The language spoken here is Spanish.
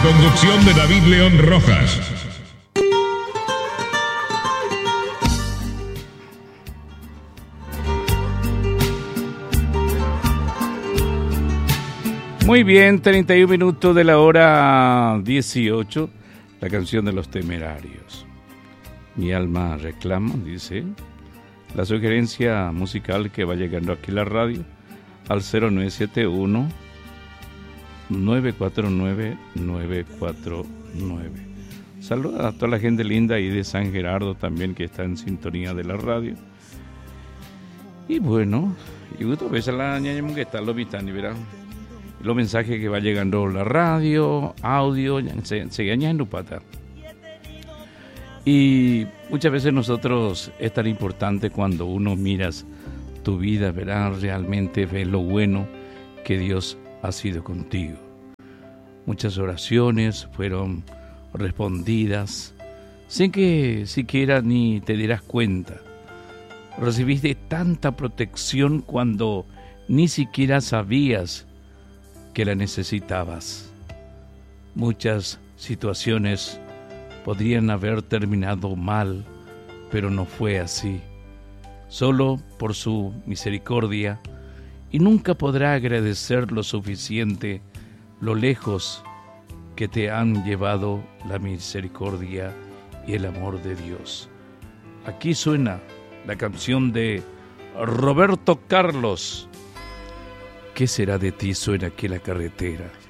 conducción de David León Rojas. Muy bien, 31 minutos de la hora 18, la canción de Los Temerarios. Mi alma reclama, dice, la sugerencia musical que va llegando aquí a la radio al 0971 949 949. Saluda a toda la gente linda y de San Gerardo también que está en sintonía de la radio. Y bueno, y gusto ves a la ñaña que está lo vitani, ¿verdad? Los mensajes que va llegando a la radio, audio, se gaña en Lupata. Y muchas veces nosotros es tan importante cuando uno miras tu vida, verás realmente ves lo bueno que Dios ha sido contigo. Muchas oraciones fueron respondidas sin que siquiera ni te dieras cuenta. Recibiste tanta protección cuando ni siquiera sabías que la necesitabas. Muchas situaciones podrían haber terminado mal, pero no fue así. Solo por su misericordia, y nunca podrá agradecer lo suficiente lo lejos que te han llevado la misericordia y el amor de Dios. Aquí suena la canción de Roberto Carlos. ¿Qué será de ti? Suena aquí en la carretera.